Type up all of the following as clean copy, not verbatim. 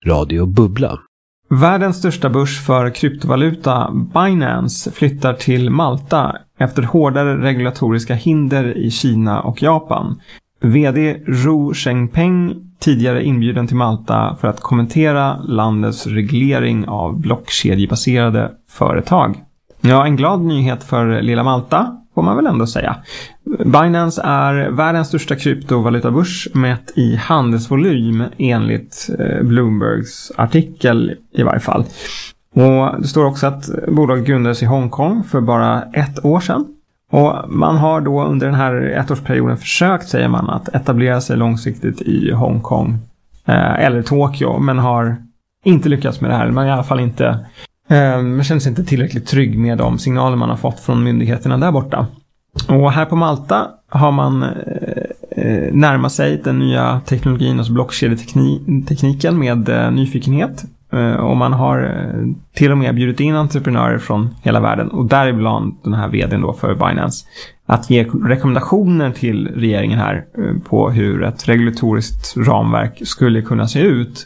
Radio Bubbla. Världens största börs för kryptovaluta, Binance, flyttar till Malta efter hårdare regulatoriska hinder i Kina och Japan. VD Ru Chengpeng, tidigare inbjuden till Malta för att kommentera landets reglering av blockkedjebaserade företag. Ja, en glad nyhet för lilla Malta får man väl ändå säga. Binance är världens största kryptovalutabörs mätt i handelsvolym enligt Bloombergs artikel i varje fall. Och det står också att bolaget grundades i Hongkong för bara 1 år sedan. Och man har då under den här 1-årsperioden försökt, säger man, att etablera sig långsiktigt i Hongkong eller Tokyo, men har inte lyckats med det här. Man i alla fall inte, man känner sig inte tillräckligt trygg med de signaler man har fått från myndigheterna där borta. Och här på Malta har man närmat sig den nya teknologin, alltså blockkedjetekniken, med nyfikenhet. Och man har till och med bjudit in entreprenörer från hela världen, och däribland den här vdn då för Binance, att ge rekommendationer till regeringen här på hur ett regulatoriskt ramverk skulle kunna se ut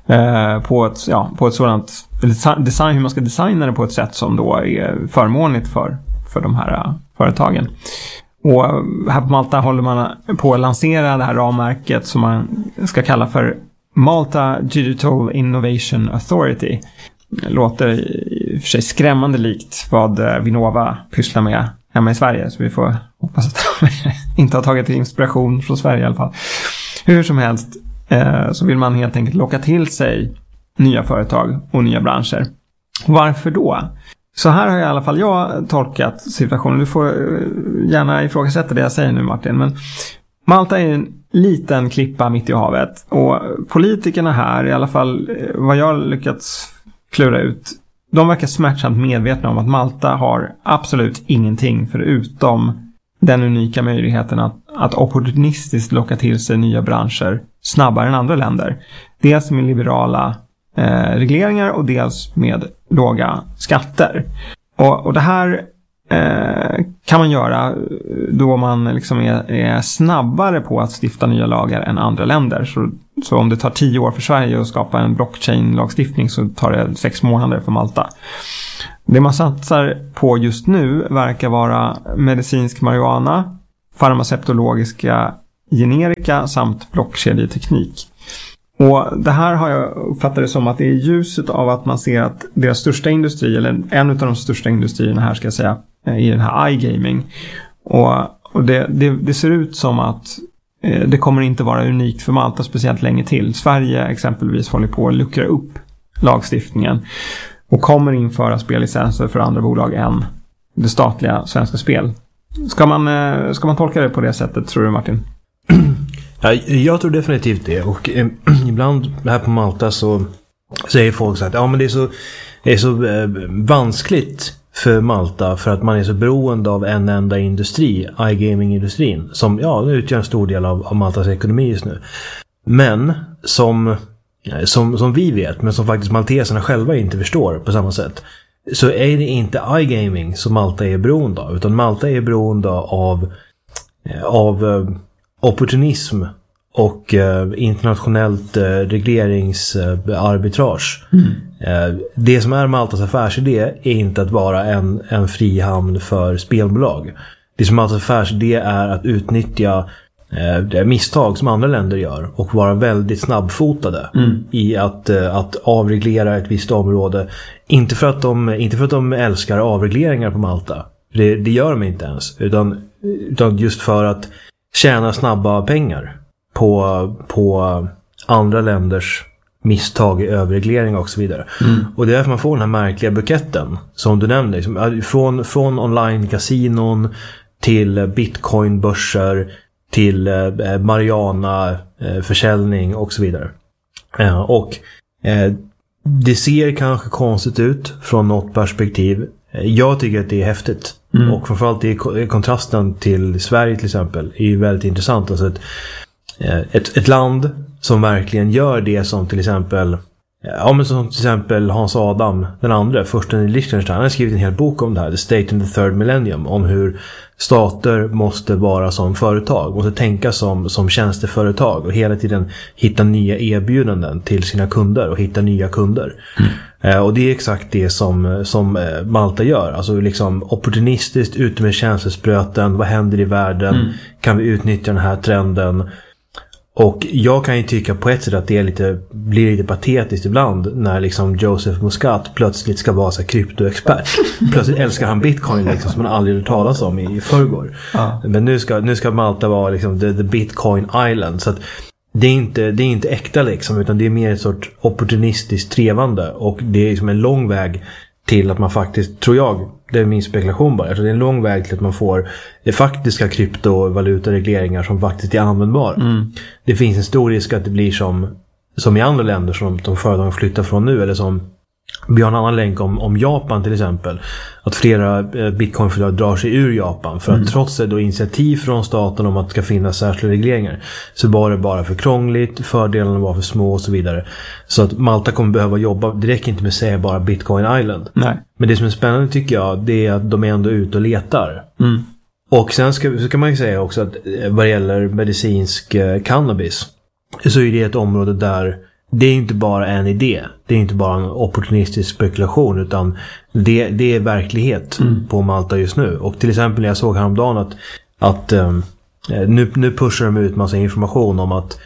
på ett sådant design, hur man ska designa det på ett sätt som då är förmånligt för de här företagen. Och här på Malta håller man på att lansera det här ramverket som man ska kalla för Malta Digital Innovation Authority. Låter i och för sig skrämmande likt vad Vinnova pysslar med hemma i Sverige, så vi får hoppas att de inte har tagit inspiration från Sverige i alla fall. Hur som helst så vill man helt enkelt locka till sig nya företag och nya branscher. Varför då? Så här har i alla fall jag tolkat situationen. Du får gärna ifrågasätta det jag säger nu, Martin, men Malta är en liten klippa mitt i havet, och politikerna här, i alla fall vad jag lyckats klura ut, de verkar smärtsamt medvetna om att Malta har absolut ingenting förutom den unika möjligheten att opportunistiskt locka till sig nya branscher snabbare än andra länder. Dels med liberala regleringar och dels med låga skatter. Och det här kan man göra då man liksom är snabbare på att stifta nya lagar än andra länder. Så om det tar 10 år för Sverige att skapa en blockchain-lagstiftning, så tar det 6 månader för Malta. Det man satsar på just nu verkar vara medicinsk marijuana, farmaceutisk generika samt blockkedjeteknik. Och det här har jag uppfattat det som att det är ljuset av att man ser att deras största industri, eller en av de största industrierna här ska jag säga, i den här iGaming. Och det ser ut som att det kommer inte vara unikt för Malta speciellt länge till. Sverige exempelvis håller på att luckra upp lagstiftningen och kommer införa spellicenser för andra bolag än det statliga Svenska Spel. Ska man tolka det på det sättet, tror du, Martin? Ja, jag tror definitivt det. Och ibland här på Malta så säger folk så att ja, men det är så vanskligt för Malta för att man är så beroende av en enda industri, iGaming-industrin, som utgör en stor del av Maltas ekonomi just nu. Men som vi vet, men som faktiskt malteserna själva inte förstår på samma sätt, så är det inte iGaming som Malta är beroende av, utan Malta är beroende av opportunism och internationellt regleringsarbitrage. Det som är Maltas affärsidé är inte att vara en frihamn för spelbolag. Det som Maltas affärsidé är att utnyttja misstag som andra länder gör och vara väldigt snabbfotade i att avreglera ett visst område. Inte för att de älskar avregleringar på Malta. Det gör de inte ens. Utan just för att tjäna snabba pengar på andra länders misstag i överreglering och så vidare. Och det är därför man får den här märkliga buketten som du nämnde. Från online-kasinon till bitcoinbörser till marijuana-försäljning och så vidare. Det ser kanske konstigt ut från något perspektiv. Jag tycker att det är häftigt. Och framförallt i kontrasten till Sverige till exempel är ju väldigt intressant. Alltså ett land som verkligen gör det som till exempel Ja, men som till exempel Hans Adam, den andra, försten i Liechtenstein, han har skrivit en hel bok om det här, The State in the Third Millennium, om hur stater måste vara som företag, måste tänka som tjänsteföretag och hela tiden hitta nya erbjudanden till sina kunder och hitta nya kunder. Och det är exakt det som Malta gör. Alltså liksom opportunistiskt ute med känselspröten. Vad händer i världen? Kan vi utnyttja den här trenden? Och jag kan ju tycka på ett sätt att det blir lite patetiskt ibland när liksom Joseph Muscat plötsligt ska vara så kryptoexpert. Plötsligt älskar han bitcoin liksom, som man aldrig hört talas om i förrgår. Men nu ska Malta vara liksom the Bitcoin Island. Så att det är inte äkta liksom, utan det är mer ett sorts opportunistiskt trevande. Och det är liksom en lång väg till att man faktiskt, tror jag, det är min spekulation bara, det är en lång väg till att man får faktiska kryptovalutaregleringar som faktiskt är användbara. Det finns en stor risk att det blir som i andra länder som de företagen flyttar från nu, eller som vi har en annan länk om Japan till exempel, att flera bitcoinföretag drar sig ur Japan för att trots då initiativ från staten om att det ska finnas särskilda regleringar, så var det bara för krångligt, fördelarna var för små och så vidare. Så att Malta kommer behöva jobba, det räcker inte med att säga bara Bitcoin Island. Nej. Men det som är spännande tycker jag, det är att de är ändå ute och letar. Och sen ska man ju säga också att vad det gäller medicinsk cannabis, så är det ett område där det är inte bara en idé. Det är inte bara en opportunistisk spekulation, utan det är verklighet på Malta just nu. Och till exempel när jag såg häromdagen att nu pushar de ut massa information om att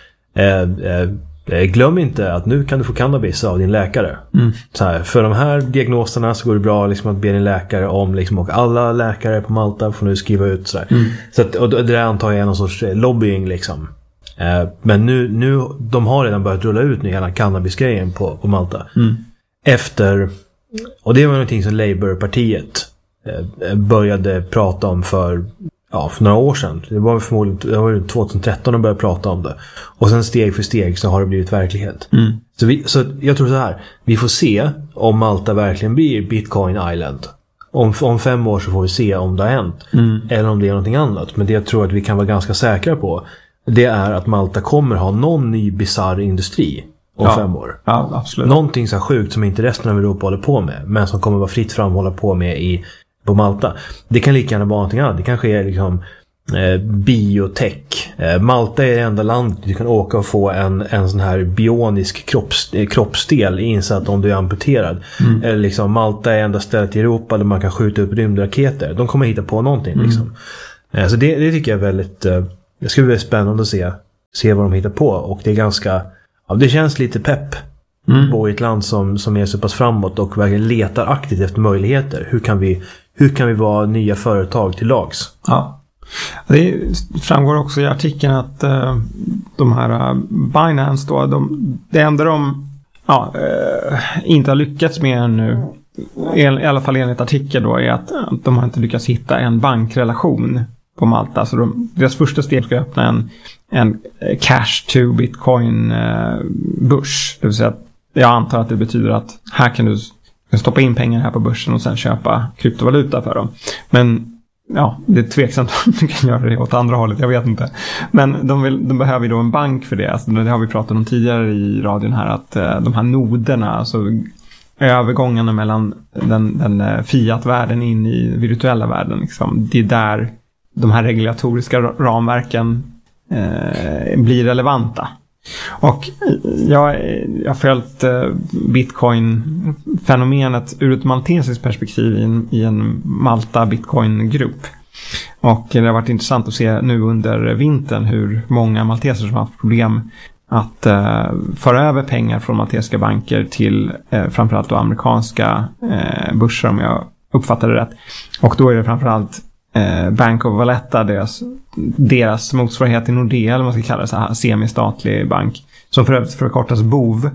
glöm inte att nu kan du få cannabis av din läkare. Så här, för de här diagnoserna så går det bra liksom att be din läkare om liksom, och alla läkare på Malta får nu skriva ut så här. Så att, och det där antar jag är någon sorts lobbying liksom. Men nu de har redan börjat rulla ut hela cannabisgrejen på Malta. Efter, och det var någonting som Labour-partiet började prata om för några år sedan. Det var förmodligen 2013 de började prata om det. Och sen steg för steg så har det blivit verklighet. Så jag tror så här, vi får se om Malta verkligen blir Bitcoin Island. Om 5 år så får vi se om det har hänt. Eller om det är någonting annat. Men det jag tror att vi kan vara ganska säkra på, det är att Malta kommer ha någon ny bizarr industri om 5 år. Ja, absolut. Någonting så sjukt som inte resten av Europa håller på med, men som kommer vara fritt fram att hålla på med på Malta. Det kan lika gärna vara någonting annat. Det kanske är liksom biotech. Malta är det enda landet du kan åka och få en sån här bionisk kroppsdel insatt om du är amputerad. Eller liksom Malta är enda stället i Europa där man kan skjuta upp rymdraketer. De kommer hitta på någonting liksom. Så det tycker jag är väldigt... Det ska bli väldigt spännande att se vad de hittar på. Och det är ganska... Ja, det känns lite pepp på ett land som är så pass framåt och verkligen letar aktivt efter möjligheter. Hur kan vi vara nya företag till lags? Ja. Det framgår också i artikeln att de här Binance då, det enda de inte har lyckats med nu, i alla fall enligt artikeln då, är att de har inte lyckats hitta en bankrelation på Malta. Så deras första steg ska öppna en cash to bitcoin börs. Det vill säga att jag antar att det betyder att här kan du stoppa in pengar här på börsen och sen köpa kryptovaluta för dem. Men ja, det är tveksamt om du kan göra det åt andra hållet, jag vet inte. Men de behöver ju då en bank för det. Alltså, det har vi pratat om tidigare i radion här, att de här noderna, alltså övergångarna mellan den fiat-världen in i virtuella världen, liksom, det är där de här regulatoriska ramverken blir relevanta. Och jag har följt Bitcoin-fenomenet ur ett maltesiskt perspektiv i en Malta Bitcoin-grupp. Och det har varit intressant att se nu under vintern hur många malteser som har haft problem att föra över pengar från maltesiska banker till framförallt då amerikanska börser, om jag uppfattar det rätt. Och då är det framförallt Bank of Valletta, deras motsvarighet till Nordea, eller man ska kalla det så här, semistatlig bank, som för övrigt förkortas BOV.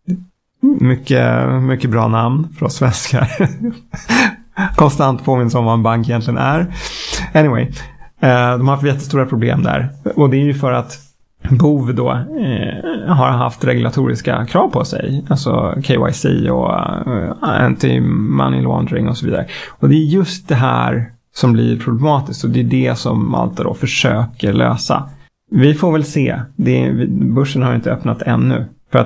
Mycket bra namn för oss svenskar. Konstant påminns om vad en bank egentligen är. Anyway, de har haft jättestora problem där. Och det är ju för att BOV då har haft regulatoriska krav på sig. Alltså KYC och anti-money laundering och så vidare. Och det är just det här som blir problematiskt, och det är det som Malta då försöker lösa. Vi får väl se. Börsen har inte öppnat ännu. För att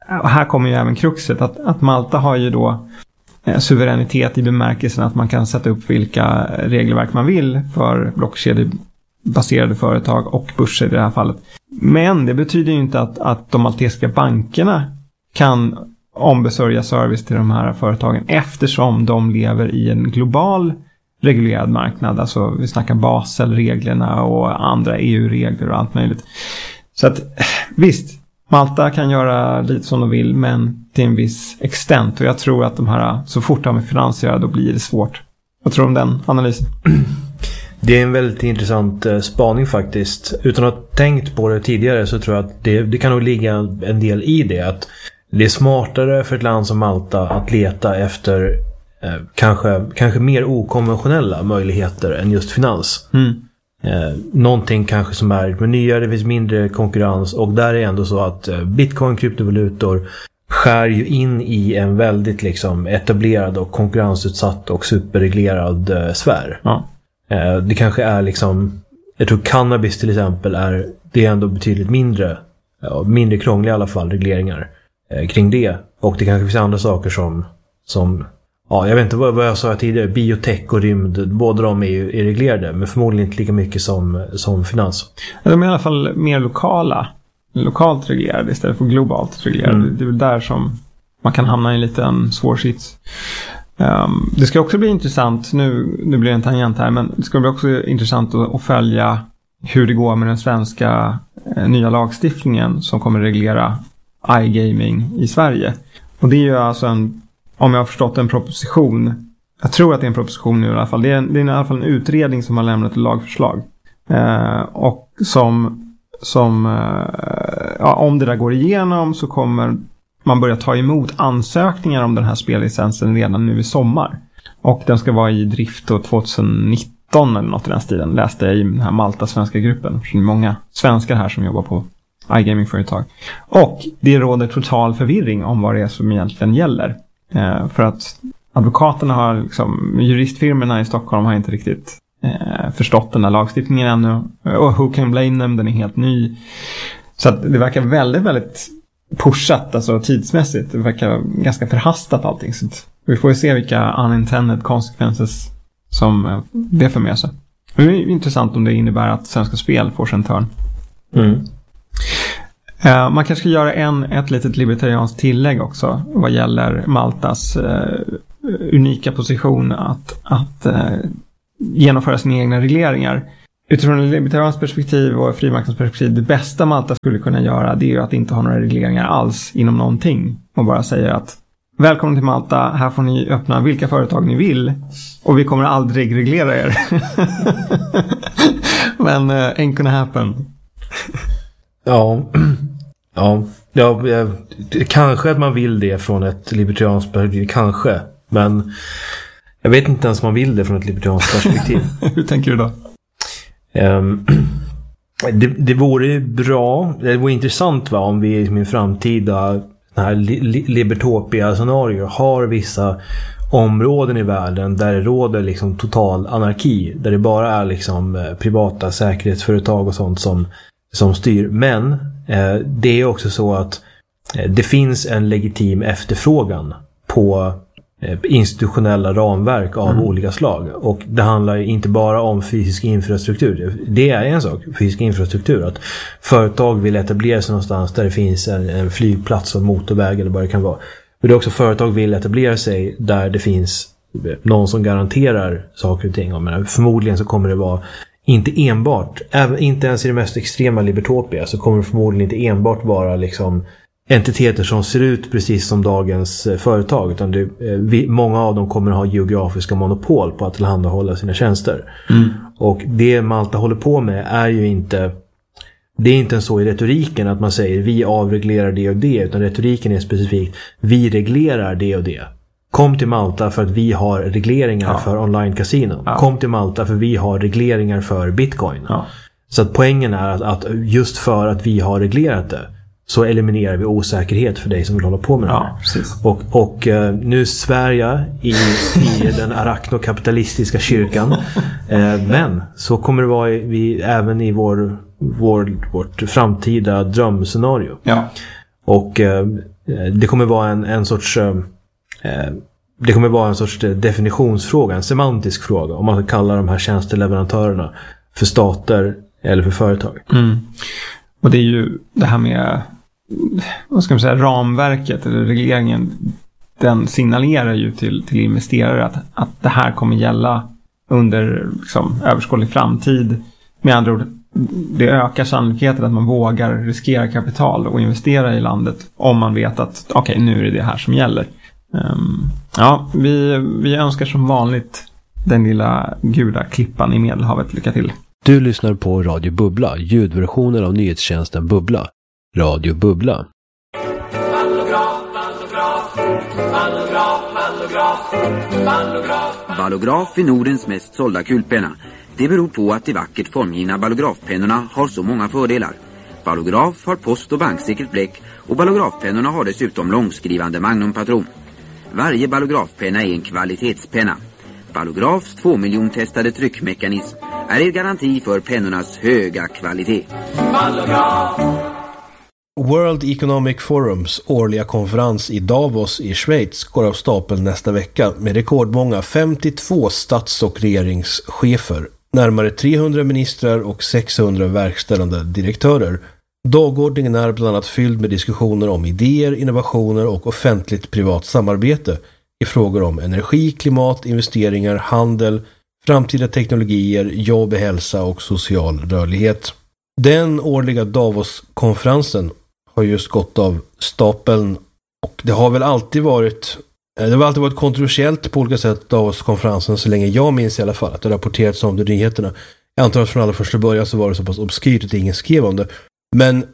och här kommer ju även kruxet, att Malta har ju då suveränitet i bemärkelsen att man kan sätta upp vilka regelverk man vill för blockkedjebaserade företag och börser i det här fallet. Men det betyder ju inte att de maltesiska bankerna kan ombesörja service till de här företagen, eftersom de lever i en global reglerad marknad. Alltså vi snackar Basel-reglerna och andra EU-regler och allt möjligt. Så att visst, Malta kan göra lite som de vill, men till en viss extent. Och jag tror att de här, så fort de är finansierade, då blir det svårt. Vad tror du om den analysen? Det är en väldigt intressant spaning faktiskt. Utan att ha tänkt på det tidigare så tror jag att det kan nog ligga en del i det. Att det är smartare för ett land som Malta att leta efter kanske mer okonventionella möjligheter än just finans. Någonting kanske som är nyare, det finns mindre konkurrens, och där är ändå så att bitcoin, kryptovalutor skär ju in i en väldigt liksom etablerad och konkurrensutsatt och superreglerad sfär. Ja. Det kanske är liksom, jag tror cannabis till exempel det är ändå betydligt mindre krångliga i alla fall regleringar kring det, och det kanske finns andra saker som ja, jag vet inte vad jag sa tidigare, biotech och rymd, båda de är reglerade, men förmodligen inte lika mycket som finans. De är i alla fall mer lokalt reglerade istället för globalt reglerade. Det är väl där som man kan hamna i en liten svår sits. Det ska också bli intressant, nu blir det en tangent här, men det ska bli också intressant att följa hur det går med den svenska nya lagstiftningen som kommer reglera iGaming i Sverige. Och det är ju alltså om jag har förstått en proposition, jag tror att det är en proposition nu i alla fall, det är i alla fall en utredning som har lämnat ett lagförslag. Och om det där går igenom så kommer man börja ta emot ansökningar om den här spellicensen redan nu i sommar. Och den ska vara i drift 2019 eller något i den stilen, läste jag i den här Malta-svenska gruppen. Det är många svenskar här som jobbar på iGaming-företag. Och det råder total förvirring om vad det är som egentligen gäller. För att advokaterna har liksom, juristfirmorna i Stockholm har inte riktigt förstått den här lagstiftningen ännu. Och who can blame them, den är helt ny. Så att det verkar väldigt, väldigt pushat, alltså tidsmässigt. Det verkar ganska förhastat allting. Så vi får ju se vilka unintended consequences som det för med sig. Det är intressant om det innebär att Svenska Spel får sig en törn. Man kanske ska göra ett litet libertarianskt tillägg också vad gäller Maltas unika position att genomföra sina egna regleringar. Utifrån ett libertarianskt perspektiv och frimarknadsperspektiv, det bästa Malta skulle kunna göra, det är ju att inte ha några regleringar alls inom någonting. Och bara säga att välkommen till Malta, här får ni öppna vilka företag ni vill och vi kommer aldrig reglera er. Men ain't gonna happen. Ja, kanske att man vill det från ett libertarianskt perspektiv, kanske. Men jag vet inte ens om man vill det från ett libertarianskt perspektiv. Hur tänker du då? Det vore bra, det vore intressant om vi i min framtida här libertopia-scenario har vissa områden i världen där det råder liksom total anarki, där det bara är liksom privata säkerhetsföretag och sånt som styr. Men det är också så att det finns en legitim efterfrågan på institutionella ramverk av olika slag. Och det handlar inte bara om fysisk infrastruktur. Det är en sak, fysisk infrastruktur. Att företag vill etablera sig någonstans där det finns en flygplats och motorväg eller vad det kan vara. Men det är också företag vill etablera sig där det finns någon som garanterar saker och ting. Men förmodligen så kommer det vara inte enbart, inte ens i det mest extrema libertopia, så kommer det förmodligen inte enbart vara liksom entiteter som ser ut precis som dagens företag, utan många av dem kommer att ha geografiska monopol på att tillhandahålla sina tjänster. Och det Malta håller på med är ju inte, det är inte så i retoriken att man säger vi avreglerar det och det, utan retoriken är specifikt vi reglerar det och det. Kom till Malta för att vi har regleringar för online-casino. Kom till Malta för vi har regleringar för bitcoin. Så att poängen är att just för att vi har reglerat det så eliminerar vi osäkerhet för dig som vill hålla på med det här. Och nu svär jag i den arachnokapitalistiska kyrkan. Men så kommer det vara även i vårt framtida drömscenario. Och det kommer vara en sorts definitionsfråga, en semantisk fråga, om man ska kalla de här tjänsteleverantörerna för stater eller för företag. Och det är ju det här med, vad ska man säga, ramverket eller regleringen, den signalerar ju till investerare att det här kommer gälla under liksom överskådlig framtid. Med andra ord, det ökar sannolikheten att man vågar riskera kapital och investera i landet om man vet att okej, nu är det här som gäller. Ja, vi önskar som vanligt den lilla gula klippan i Medelhavet lycka till. Du lyssnar på Radio Bubbla, ljudversionen av nyhetstjänsten Bubbla. Radio Bubbla. Ballograf är Nordens mest sålda kulpenna. Det beror på att de vackert formgivna ballografpennorna har så många fördelar. Ballograf har post- och banksäkert bläck och ballografpennorna har dessutom långskrivande magnumpatron. Varje ballografpenna är en kvalitetspenna. Ballografs 2 miljon-testade tryckmekanism är er garanti för pennornas höga kvalitet. Ballograf! World Economic Forums årliga konferens i Davos i Schweiz går av stapeln nästa vecka med rekordmånga 52 stats- och regeringschefer, närmare 300 ministrar och 600 verkställande direktörer. Dagordningen är bland annat fylld med diskussioner om idéer, innovationer och offentligt privat samarbete i frågor om energi, klimat, investeringar, handel, framtida teknologier, jobb, hälsa och social rörlighet. Den årliga Davos-konferensen har just gått av stapeln och det har väl alltid varit kontroversiellt på olika sätt, Davos-konferensen, så länge jag minns i alla fall att det rapporterats om det i nyheterna. Jag antar att från allra första början så var det så pass obskyrt att ingen skrev om det. Men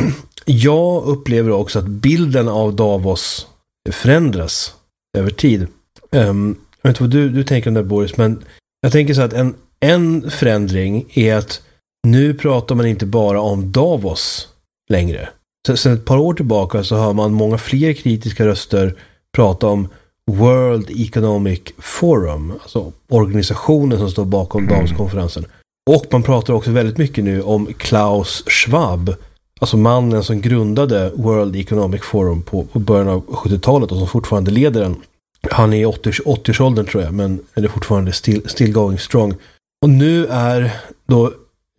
jag upplever också att bilden av Davos förändras över tid. Jag vet inte vad du tänker om det, Boris, men jag tänker så att en förändring är att nu pratar man inte bara om Davos längre. Sen ett par år tillbaka så hör man många fler kritiska röster prata om World Economic Forum, alltså organisationen som står bakom Davos-konferensen. Och man pratar också väldigt mycket nu om Klaus Schwab, alltså mannen som grundade World Economic Forum på början av 70-talet och som fortfarande leder den. Han är i 80-årsåldern tror jag, men är fortfarande still going strong. Och nu är då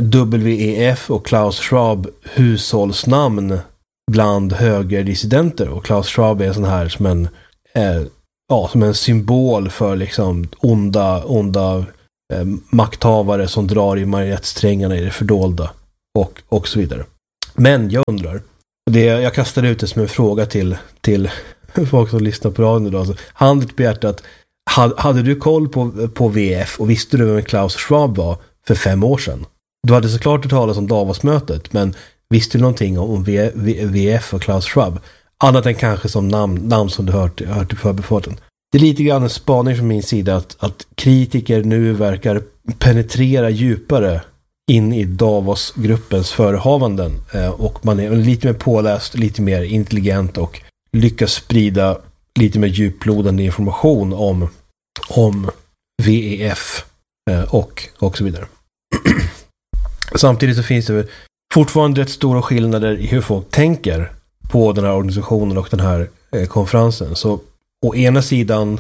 WEF och Klaus Schwab hushållsnamn bland högerdissidenter, och Klaus Schwab är sån här som en symbol för liksom onda makthavare som drar i marionettsträngarna i det fördolda och så vidare. Men jag undrar, jag kastade ut det som en fråga till folk som lyssnar på radion idag. Alltså, handet på hjärtat, hade du koll på VF och visste du vem Klaus Schwab var för 5 år sedan? Du hade såklart hört talas om Davos-mötet, men visste du någonting om VF och Klaus Schwab? Annat än kanske som namn som du hört i förbifarten. Det är lite grann en spaning från min sida att kritiker nu verkar penetrera djupare in i Davos-gruppens förehavanden, och man är lite mer påläst, lite mer intelligent och lyckas sprida lite mer djuplodande information om VEF och så vidare. Samtidigt så finns det fortfarande rätt stora skillnader i hur folk tänker på den här organisationen och den här konferensen. Så å ena sidan,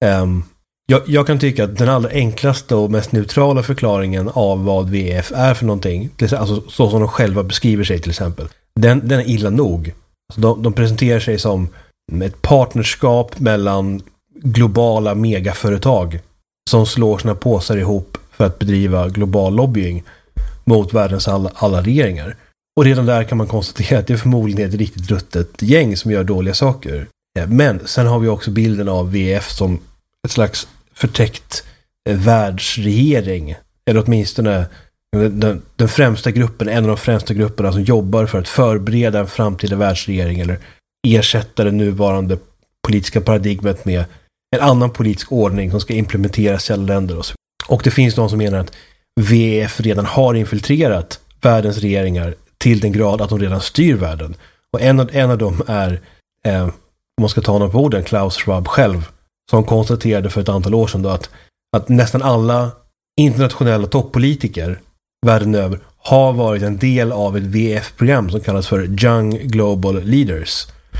jag kan tycka att den allra enklaste och mest neutrala förklaringen av vad VF är för någonting, alltså så som de själva beskriver sig till exempel, den är illa nog. Alltså de presenterar sig som ett partnerskap mellan globala megaföretag som slår sina påsar ihop för att bedriva global lobbying mot världens alla regeringar. Och redan där kan man konstatera att det är förmodligen ett riktigt ruttet gäng som gör dåliga saker. Men sen har vi också bilden av VF som ett slags förtäckt världsregering. Eller åtminstone den främsta gruppen, en av de främsta grupperna som jobbar för att förbereda en framtida världsregering eller ersätta det nuvarande politiska paradigmet med en annan politisk ordning som ska implementeras i alla länder. Och det finns någon som menar att VF redan har infiltrerat världens regeringar till den grad att de redan styr världen. Och en av dem är, om man ska ta honom på orden, Klaus Schwab själv, som konstaterade för ett antal år sedan då att nästan alla internationella toppolitiker världen över har varit en del av ett VF-program som kallas för Young Global Leaders.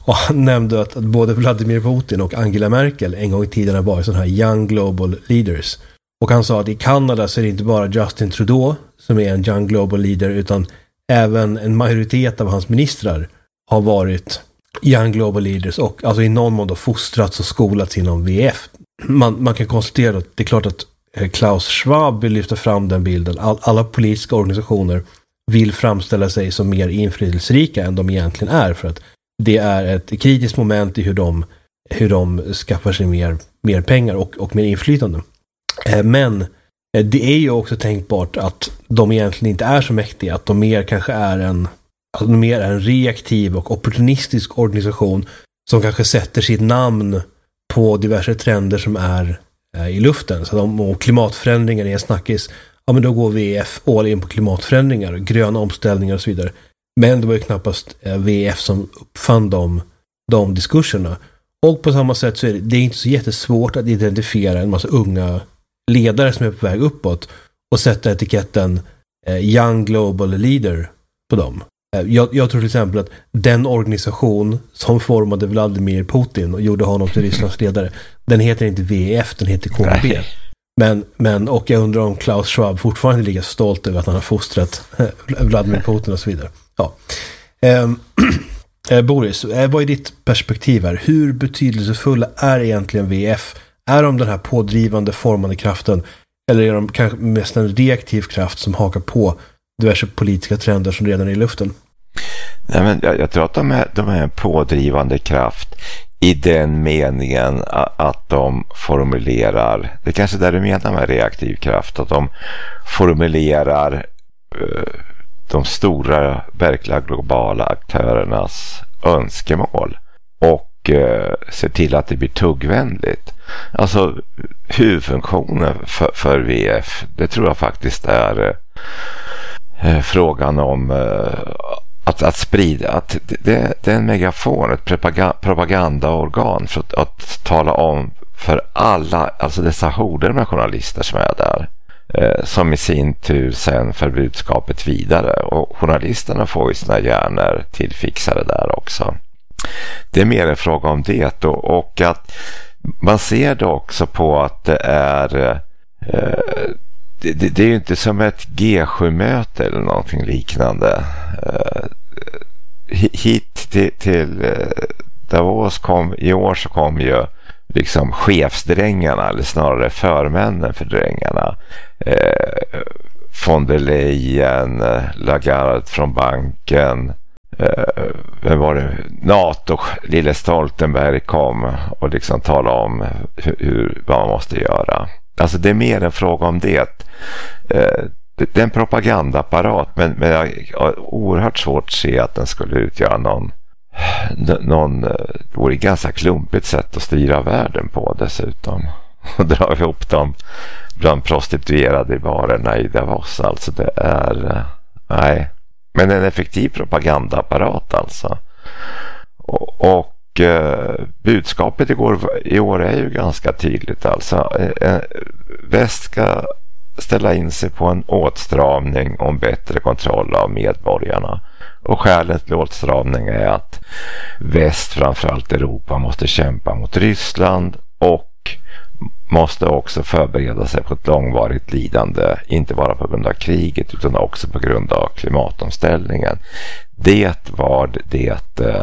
Och han nämnde att både Vladimir Putin och Angela Merkel en gång i tiden har varit sådana här young global leaders. Och han sa att i Kanada så är det inte bara Justin Trudeau som är en young global leader, utan även en majoritet av hans ministrar har varit young global leaders och alltså i någon mån då fostrats och skolats inom VF. Man kan konstatera att det är klart att Klaus Schwab vill lyfta fram den bilden. Alla politiska organisationer vill framställa sig som mer inflytelserika än de egentligen är, för att det är ett kritiskt moment i hur de skaffar sig mer pengar och mer inflytande. Men det är ju också tänkbart att de egentligen inte är så mäktiga, att de mer kanske är en reaktiv och opportunistisk organisation som kanske sätter sitt namn på diverse trender som är i luften. Så om klimatförändringar är en snackis, ja men då går VF all in på klimatförändringar, gröna omställningar och så vidare. Men det var ju knappast VF som uppfann de diskurserna. Och på samma sätt så är det inte så jättesvårt att identifiera en massa unga ledare som är på väg uppåt och sätta etiketten Young Global Leader på dem. Jag tror till exempel att den organisation som formade Vladimir Putin och gjorde honom till Rysslands ledare, den heter inte VF, den heter KGB. Men och jag undrar om Klaus Schwab fortfarande är lika stolt över att han har fostrat Vladimir Putin och så vidare. Ja. Boris, vad är ditt perspektiv här? Hur betydelsefulla är egentligen VF? Är de den här pådrivande, formande kraften, eller är de kanske mest en reaktiv kraft som hakar på diverse politiska trender som redan är i luften? Nej, men jag tror att de är en pådrivande kraft i den meningen att de formulerar, det är kanske där du menar med reaktiv kraft, att de formulerar de stora, verkliga globala aktörernas önskemål och ser till att det blir tuggvänligt. Alltså huvudfunktionen för VF, det tror jag faktiskt är frågan om att sprida, att det är en megafon, ett propagandaorgan för att tala om för alla, alltså dessa horder med journalister som är där, som i sin tur sen för budskapet vidare, och journalisterna får ju sina hjärnor tillfixade där också. Det är mer en fråga om det, och att man ser det också på att det är det är ju inte som ett G7-möte eller någonting liknande. Hit till Davos i år så kom ju liksom chefsdrängarna, eller snarare förmännen för drängarna. Von der Leyen, Lagarde från banken, vem var det? NATO, lille Stoltenberg kom och liksom talade om vad man måste göra. Alltså det är mer en fråga om det. Det är en propagandaapparat, men jag har oerhört svårt att se att den skulle utgöra någon vore ett ganska klumpigt sätt att styra världen på dessutom. Och dra ihop dem bland prostituerade i barerna i Davos. Alltså det är nej. Men en effektiv propagandaapparat alltså. Och budskapet i år är ju ganska tydligt alltså. Väst ska ställa in sig på en åtstramning om bättre kontroll av medborgarna. Och skälet till åtstramning är att väst, framförallt Europa, måste kämpa mot Ryssland och måste också förbereda sig på ett långvarigt lidande, inte bara på grund av kriget utan också på grund av klimatomställningen. Det var det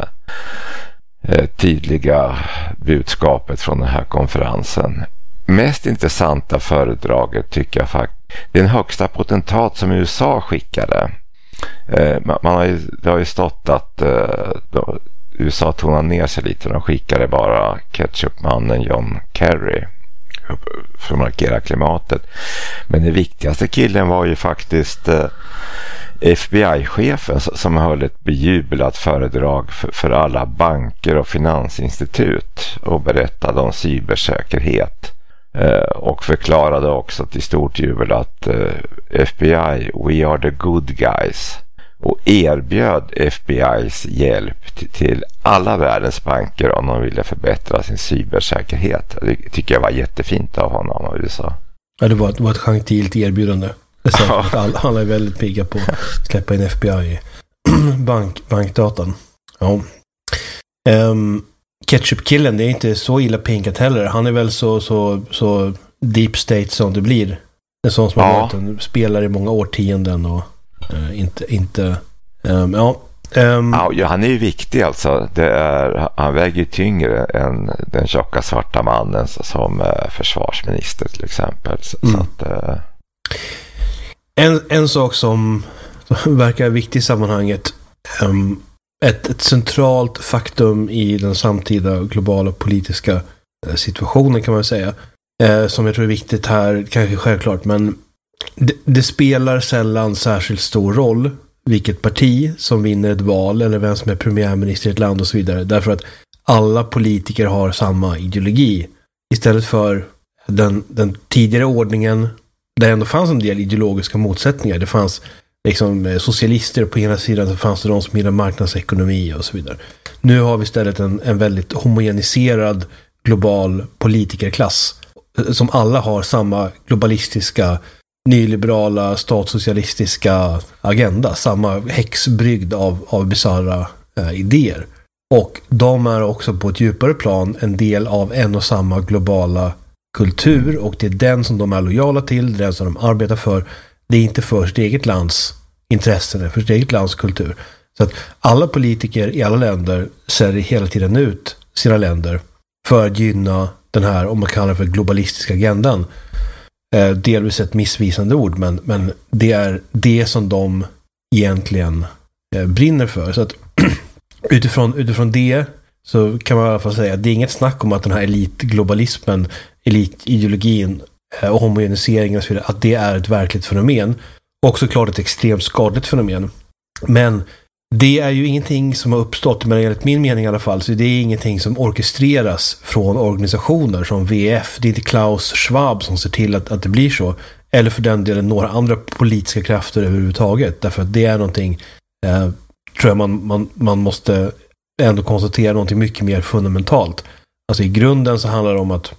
tydliga budskapet från den här konferensen. Mest intressanta föredraget tycker jag faktiskt, det är en högsta potentat som USA skickade. Det har ju stått att USA tonar ner sig lite, de skickade bara ketchupmannen John Kerry för att markera klimatet. Men den viktigaste killen var ju faktiskt FBI-chefen som höll ett bejublat föredrag för alla banker och finansinstitut och berättade om cybersäkerhet. Och förklarade också till stort jubel att FBI, we are the good guys, och erbjöd FBI's hjälp till alla världens banker om de ville förbättra sin cybersäkerhet. Det tycker jag var jättefint av honom av USA. Ja, det var ett gentilt erbjudande. Alla är väldigt pigga på att släppa in FBI i bankdatan. Ja. Ketchup-killen, det är inte så illa pinkat heller. Han är väl så deep state som det blir. En sån som har varit en spelare i många årtionden och han är ju viktig alltså. Han väger tyngre än den tjocka svarta mannen som försvarsminister till exempel. Så att, en sak som verkar viktig i sammanhanget, ett centralt faktum i den samtida globala politiska situationen kan man säga, som jag tror är viktigt här, kanske självklart, men det spelar sällan särskilt stor roll vilket parti som vinner ett val eller vem som är premiärminister i ett land och så vidare, därför att alla politiker har samma ideologi. Istället för den tidigare ordningen där ändå fanns en del ideologiska motsättningar. Det fanns liksom socialister på ena sidan, så fanns det de som gillade marknadsekonomi och så vidare. Nu har vi istället en väldigt homogeniserad global politikerklass som alla har samma globalistiska, nyliberala, statssocialistiska agenda, samma häxbrygd av bizarra idéer. Och de är också på ett djupare plan en del av en och samma globala kultur, och det är den som de är lojala till, det är den som de arbetar för. Det är inte för sitt eget lands intressen, det är för sitt eget lands kultur. Så att alla politiker i alla länder säljer hela tiden ut sina länder för att gynna den här, om man kallar det för globalistiska agendan. Delvis ett missvisande ord, men det är det som de egentligen brinner för. Så att utifrån det så kan man i alla fall säga att det är inget snack om att den här elitglobalismen, elitideologin och homogeniseringen och så vidare, att det är ett verkligt fenomen. Och såklart ett extremt skadligt fenomen. Men det är ju ingenting som har uppstått, men enligt min mening i alla fall, så det är ingenting som orkestreras från organisationer som VF. Det är inte Klaus Schwab som ser till att det blir så. Eller för den delen några andra politiska krafter överhuvudtaget. Därför att det är någonting, tror jag man måste ändå konstatera, någonting mycket mer fundamentalt. Alltså i grunden så handlar det om att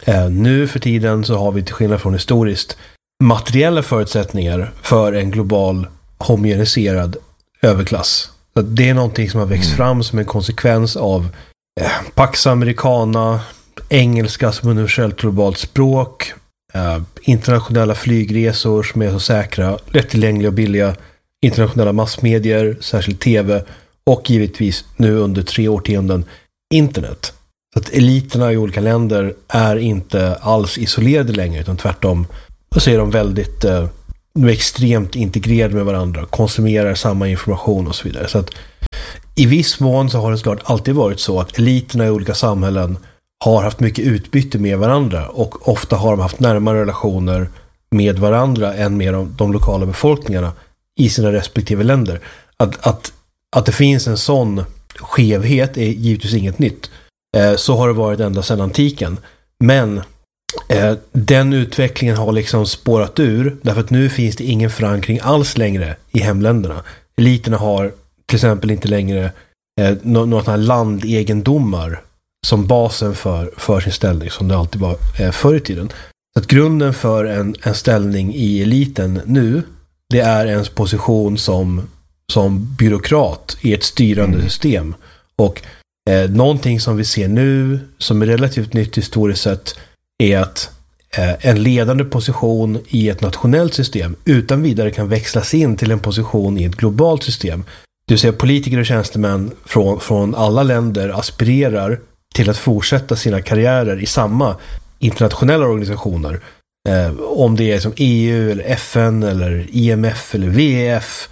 nu för tiden så har vi, till skillnad från historiskt, materiella förutsättningar för en global homogeniserad överklass. Så det är någonting som har växt fram som en konsekvens av Pax Americana, engelska som universellt globalt språk, internationella flygresor som är så säkra, lättillgängliga och billiga, internationella massmedier, särskilt tv, och givetvis nu under 3 årtionden internet. Så att eliterna i olika länder är inte alls isolerade längre, utan tvärtom så är de väldigt extremt integrerade med varandra, konsumerar samma information och så vidare. Så att i viss mån så har det såklart alltid varit så att eliterna i olika samhällen har haft mycket utbyte med varandra, och ofta har de haft närmare relationer med varandra än med de lokala befolkningarna i sina respektive länder. Att det finns en sån skevhet är givetvis inget nytt. Så har det varit ända sedan antiken. Men den utvecklingen har liksom spårat ur, därför att nu finns det ingen förankring alls längre i hemländerna. Eliterna har till exempel inte längre några sådana här landegendomar som basen för sin ställning, som det alltid var förr i tiden. Så att grunden för en ställning i eliten nu, det är ens position som byråkrat i ett styrande system. Och någonting som vi ser nu som är relativt nytt historiskt sett är att en ledande position i ett nationellt system utan vidare kan växlas in till en position i ett globalt system. Det vill säga politiker och tjänstemän från alla länder aspirerar till att fortsätta sina karriärer i samma internationella organisationer. Om det är som EU eller FN eller IMF eller WEF,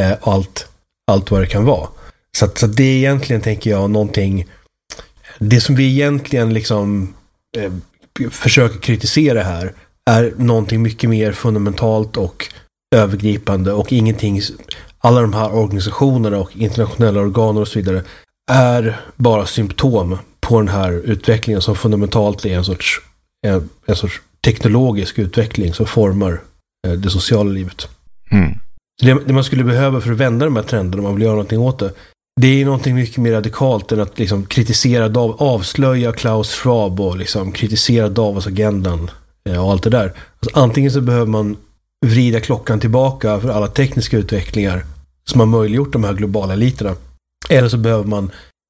allt vad det kan vara. Så det är egentligen, tänker jag, någonting, det som vi egentligen liksom försöker kritisera här är någonting mycket mer fundamentalt och övergripande, och ingenting, alla de här organisationerna och internationella organ och så vidare är bara symptom på den här utvecklingen som fundamentalt är en sorts teknologisk utveckling som formar det sociala livet. Det man skulle behöva för att vända de här trenderna, om man vill göra någonting åt det är någonting mycket mer radikalt än att liksom kritisera avslöja Klaus Schwab och liksom kritisera Davos-agendan och allt det där. Alltså, antingen så behöver man vrida klockan tillbaka för alla tekniska utvecklingar som har möjliggjort de här globala eliterna, eller så behöver man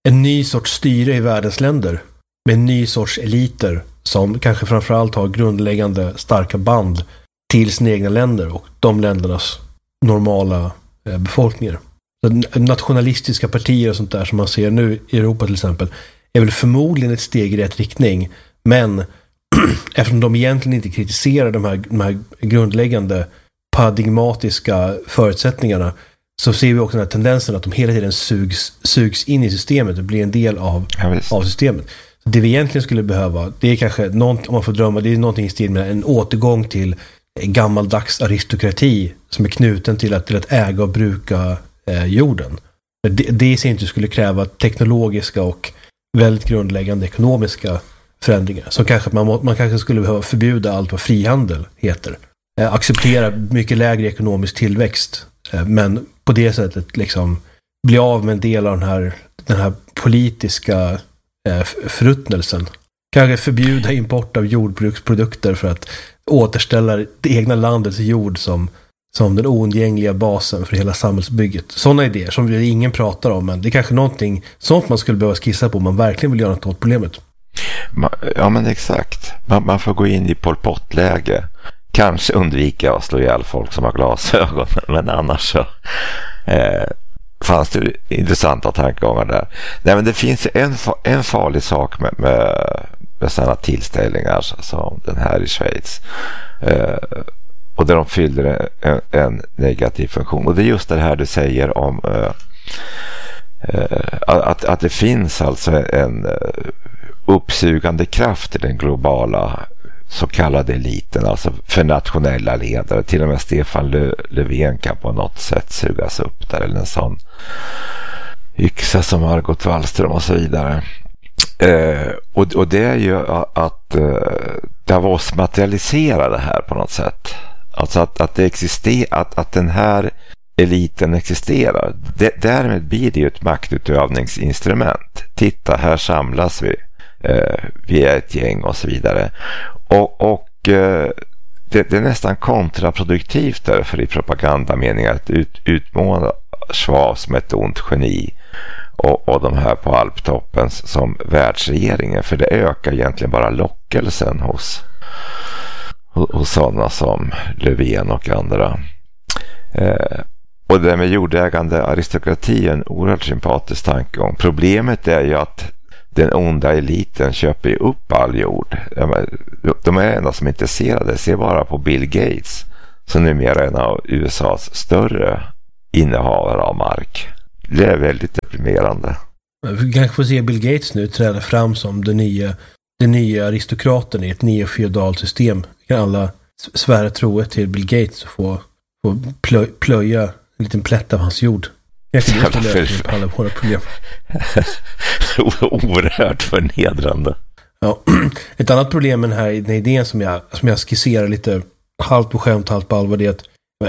en ny sorts styre i världens länder med en ny sorts eliter som kanske framförallt har grundläggande starka band till sina egna länder och de ländernas normala befolkningar. Så nationalistiska partier och sånt där som man ser nu i Europa till exempel är väl förmodligen ett steg i rätt riktning, men eftersom de egentligen inte kritiserar de här grundläggande paradigmatiska förutsättningarna, så ser vi också den här tendensen att de hela tiden sugs in i systemet och blir en del av systemet. Så det vi egentligen skulle behöva, det är kanske om man får drömma, det är någonting i stil med en återgång till gammaldags aristokrati som är knuten till att äga och bruka jorden. Det i sin tur skulle kräva teknologiska och väldigt grundläggande ekonomiska förändringar. Så kanske man kanske skulle behöva förbjuda allt vad frihandel heter. Acceptera mycket lägre ekonomisk tillväxt. Men på det sättet liksom bli av med en del av den här politiska förruttnelsen. Kanske förbjuda import av jordbruksprodukter för att återställa det egna landets jord som den oundgängliga basen för hela samhällsbygget. Sådana idéer som ingen pratar om, men det är kanske någonting sånt man skulle behöva skissa på om man verkligen vill göra något åt problemet. Ja, men exakt. Man får gå in i Pol Pot-läge. Kanske undvika att slå ihjäl folk som har glasögon, men annars så fanns det intressanta tankegångar där. Nej, men det finns en farlig sak med sådana tillställningar som den här i Schweiz. Och där de fyller en negativ funktion. Och det är just det här du säger om att det finns alltså en uppsugande kraft i den globala så kallade eliten, alltså för nationella ledare. Till och med Stefan Löfven kan på något sätt sugas upp där, eller en sån yxa som Margot Wallström och så vidare. Och det är ju att Davos materialiserar det här på något sätt. Alltså att det existerar, att den här eliten existerar. Därmed blir det ju ett maktutövningsinstrument. Titta, här samlas vi. Vi är ett gäng och så vidare. Och det är nästan kontraproduktivt därför i propagandameningar att utmåla Schwab som ett ont geni och de här på alptoppen som världsregeringen, för det ökar egentligen bara lockelsen hos sådana som Löfven och andra. Och det med jordägande aristokrati är en oerhört sympatisk tankegång. Problemet är ju att den onda eliten köper ju upp all jord. De är enda som är intresserade. Se bara på Bill Gates, som numera är en av USAs större innehavare av mark. Det är väldigt deprimerande. Vi kanske får se Bill Gates nu träda fram som den nya aristokraten i ett neofeudalt system. Vi kan alla svära troet till Bill Gates och få plöja en liten plätt av hans jord. Jag kan inte lösa alla våra problem. Oerhört förnedrande. Ja. Ett annat problem med den här idén som jag skisserar lite halvt på skämt, halvt på allvar, det är att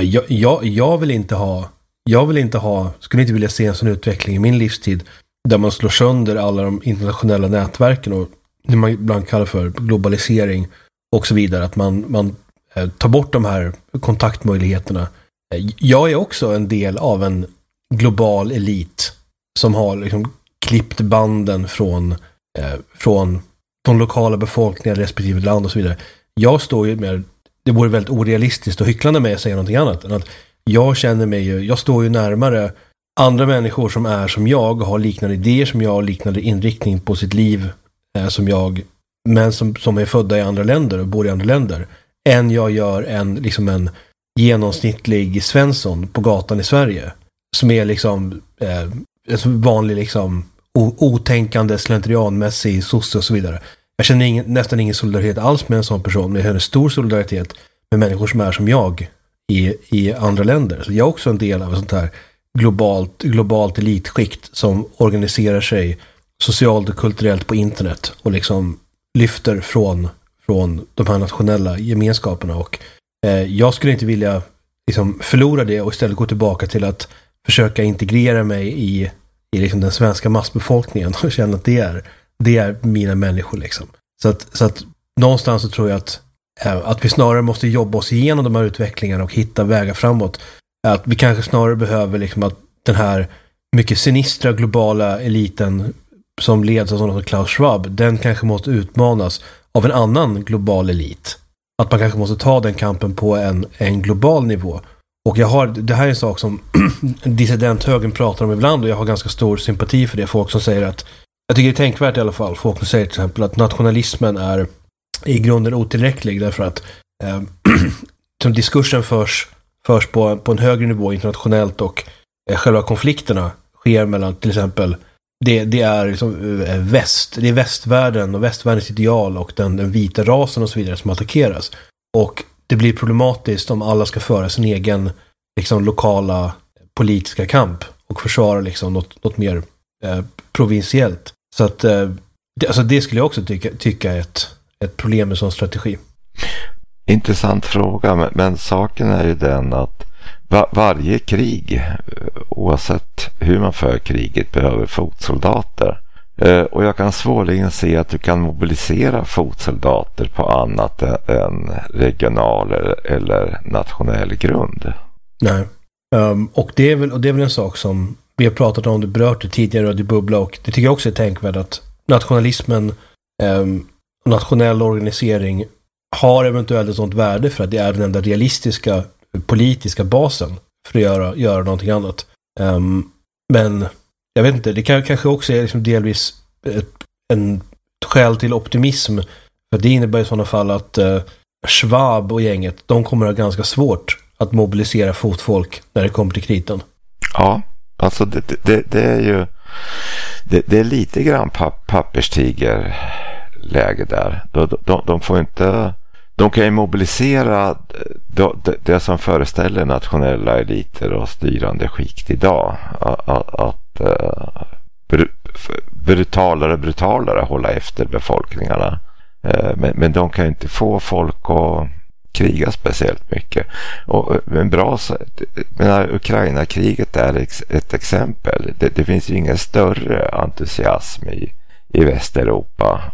jag vill inte ha, skulle inte vilja se en sån utveckling i min livstid där man slår sönder alla de internationella nätverken och det man ibland kallar för globalisering och så vidare, att man tar bort de här kontaktmöjligheterna. Jag är också en del av en global elit som har liksom klippt banden från de lokala befolkningarna respektive land och så vidare. Jag står ju med, det vore väldigt orealistiskt och hycklande med att säga någonting annat än att jag står ju närmare andra människor som är som jag, har liknande idéer som jag, liknande inriktning på sitt liv som jag, men som är födda i andra länder och bor i andra länder, än jag gör en genomsnittlig Svensson på gatan i Sverige som är liksom vanlig liksom otänkande, slentrianmässig sosse och så vidare. Jag känner nästan ingen solidaritet alls med en sån person, men jag känner stor solidaritet med människor som är som jag i andra länder. Så jag är också en del av ett sånt här globalt elitskikt som organiserar sig socialt och kulturellt på internet och liksom lyfter från de här nationella gemenskaperna, och jag skulle inte vilja liksom förlora det och istället gå tillbaka till att försöka integrera mig i liksom den svenska massbefolkningen och känna att det är mina människor liksom. Så att någonstans så tror jag att vi snarare måste jobba oss igenom de här utvecklingarna och hitta vägar framåt. Att vi kanske snarare behöver liksom att den här mycket sinistra globala eliten som leds av sådana som Klaus Schwab, den kanske måste utmanas av en annan global elit. Att man kanske måste ta den kampen på en global nivå. Och det här är en sak som dissidenthögern pratar om ibland, och jag har ganska stor sympati för det. Folk som säger att, jag tycker det är tänkvärt i alla fall, folk som säger till exempel att nationalismen är i grunden otillräcklig därför att som diskursen förs på en högre nivå internationellt, och själva konflikterna sker mellan till exempel det är liksom det är västvärlden och västvärldens ideal och den vita rasen och så vidare som attackeras. Och det blir problematiskt om alla ska föra sin egen liksom lokala politiska kamp och försvara liksom något mer provinsiellt. Så att det skulle jag också tycka är ett problem med sån strategi. Intressant fråga, men saken är ju den att varje krig, oavsett hur man för kriget, behöver fotsoldater. Och jag kan svårligen se att du kan mobilisera fotsoldater på annat än regional eller nationell grund. Nej. Och det är väl en sak som vi har pratat om, det berört det tidigare Radio Bubbla, och det tycker jag också är tänkvärt att nationalismen och nationell organisering har eventuellt ett sånt värde för att det är den enda realistiska politiska basen för att göra någonting annat. Men jag vet inte, det kanske också är liksom delvis en skäl till optimism, för det innebär i sådana fall att Schwab och gänget, de kommer att ha ganska svårt att mobilisera fotfolk när det kommer till kritan. Ja, alltså det är ju det är lite grann papperstigerläge där. De får inte, de kan ju mobilisera det som föreställer nationella eliter och styrande skikt idag, att brutalare hålla efter befolkningarna, men de kan inte få folk att kriga speciellt mycket. Och en bra, Ukraina-kriget är ett exempel. Det finns ju ingen större entusiasm i Västeuropa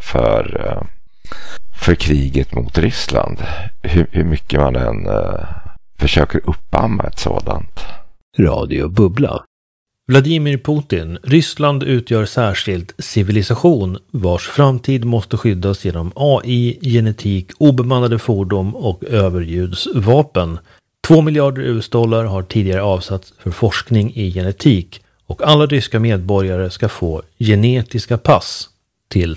för kriget mot Ryssland, hur mycket man än försöker uppamma ett sådant. Radio Bubbla. Vladimir Putin. Ryssland utgör särskild civilisation vars framtid måste skyddas genom AI, genetik, obemannade fordon och överljudsvapen. 2 miljarder US-dollar har tidigare avsatts för forskning i genetik, och alla ryska medborgare ska få genetiska pass till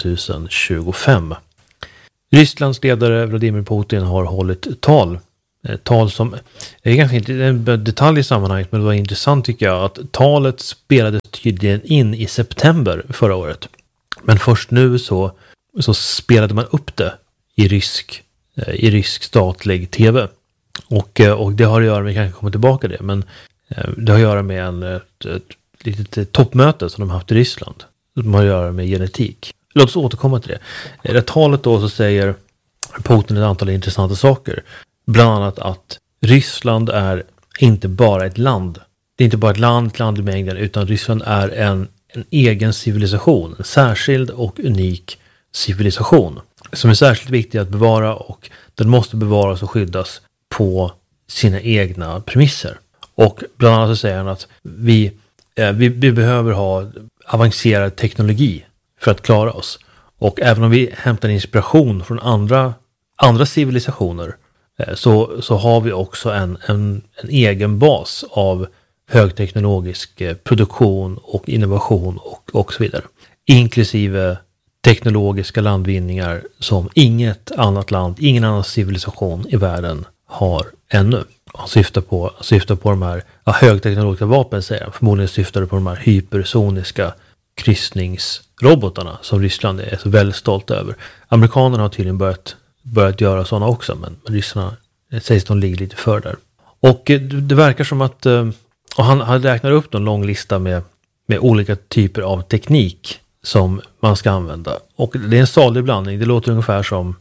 2025. Rysslands ledare Vladimir Putin har hållit tal som, det är kanske inte en detalj i sammanhanget, men det var intressant tycker jag, att talet spelades tydligen in i september förra året. Men först nu så spelade man upp det i rysk statlig tv. Och det har att göra med, vi kanske kommer tillbaka det, men det har att göra med ett litet toppmöte som de har haft i Ryssland. De har att göra med genetik. Låt oss återkomma till det. I det talet då så säger Putin ett antal intressanta saker. Bland annat att Ryssland är inte bara ett land. Det är inte bara ett land i mängden, utan Ryssland är en egen civilisation. En särskild och unik civilisation. Som är särskilt viktig att bevara, och den måste bevaras och skyddas på sina egna premisser. Och bland annat så säger han att vi behöver ha avancerad teknologi för att klara oss. Och även om vi hämtar inspiration från andra civilisationer, så har vi också en egen bas av högteknologisk produktion och innovation och så vidare. Inklusive teknologiska landvinningar som inget annat land, ingen annan civilisation i världen har ännu. Han syftar på de här högteknologiska vapen, säger han. Förmodligen syftar det på de här hypersoniska kryssningsrobotarna som Ryssland är så väldigt stolt över. Amerikanerna har tydligen börjat göra sådana också, men ryssarna sägs de ligger lite för där. Och det verkar som att, och han räknar upp en lång lista med olika typer av teknik som man ska använda. Och det är en salig blandning. Det låter ungefär som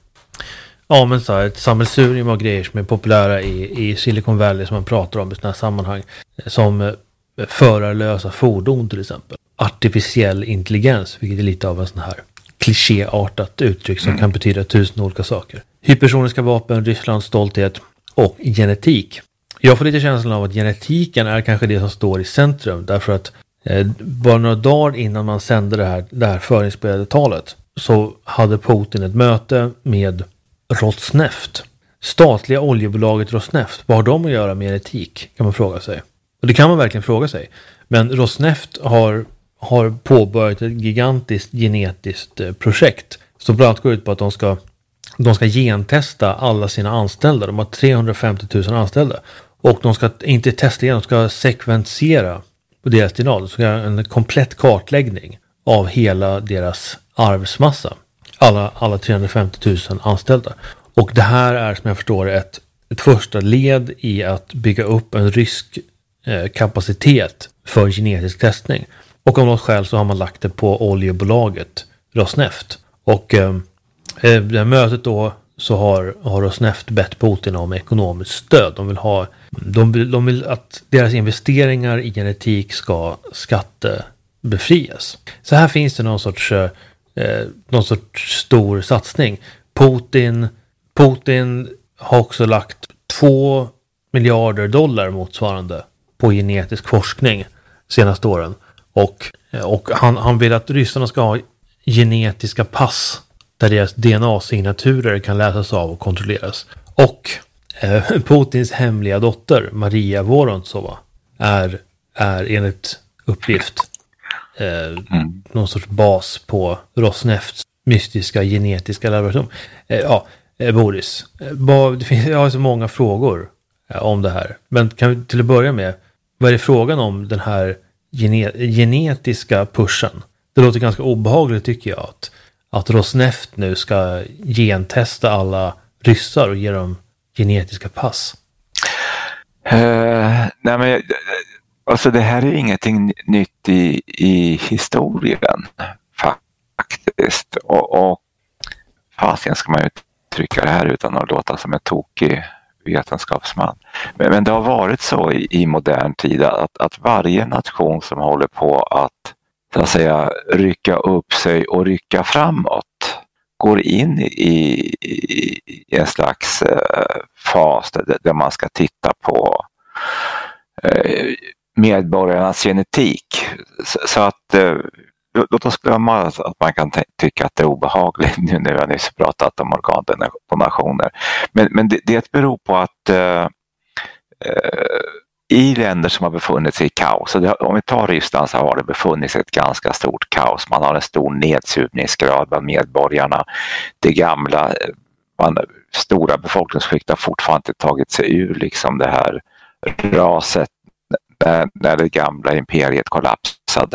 ett sammelsurium av grejer som är populära i Silicon Valley som man pratar om i sådana här sammanhang. Som förarlösa fordon till exempel. Artificiell intelligens, vilket är lite av en sån här klichéartat uttryck som kan betyda 1000 olika saker. Hypersoniska vapen, Rysslands stolthet och genetik. Jag får lite känslan av att genetiken är kanske det som står i centrum, därför att bara några dagar innan man sände det här förinspelade talet så hade Putin ett möte med Rosneft. Statliga oljebolaget Rosneft. Vad har de att göra med etik, kan man fråga sig. Och det kan man verkligen fråga sig. Men Rosneft har påbörjat ett gigantiskt genetiskt projekt som bland annat går ut på att de ska gentesta alla sina anställda. De har 350 000 anställda. Och de ska inte testa igen, de ska sekvensera på deras DNA. De ska göra en komplett kartläggning av hela deras arvsmassa. Alla 350 000 anställda. Och det här är, som jag förstår, ett första led i att bygga upp en rysk kapacitet för genetisk testning. Och av något skäl så har man lagt det på oljebolaget Rosneft. Och det här mötet då så har Rosneft bett Putin om ekonomiskt stöd. De vill att deras investeringar i genetik ska skattebefrias. Så här finns det någon sorts stor satsning. Putin har också lagt $2 miljarder motsvarande på genetisk forskning senaste åren. Och han vill att ryssarna ska ha genetiska pass där deras DNA-signaturer kan läsas av och kontrolleras. Och Putins hemliga dotter Maria Vorontsova är enligt uppgift någon sorts bas på Rosnefts mystiska genetiska laboratorium. Boris, jag har så många frågor om det här. Men kan vi till att börja med, vad är det frågan om den här genetiska pushen? Det låter ganska obehagligt, tycker jag, att Rosneft nu ska gentesta alla ryssar och ge dem genetiska pass. Nej, men alltså det här är ingenting nytt i historien faktiskt. Och fasiken ska man uttrycka det här utan att låta som en tokig vetenskapsman. Men det har varit så i modern tid att varje nation som håller på att så att säga rycka upp sig och rycka framåt går in i en slags fas där man ska titta på medborgarnas genetik. Så att låt oss glömma att man kan tycka att det är obehagligt nu när vi har nyss pratat om organdonationer. Men det beror på att i länder som har befunnit sig i kaos, om vi tar Ryssland så har det befunnit sig ett ganska stort kaos. Man har en stor nedsuvningsgrad bland medborgarna. Det gamla, stora befolkningsskikt har fortfarande inte tagit sig ur liksom det här raset när det gamla imperiet kollapsade.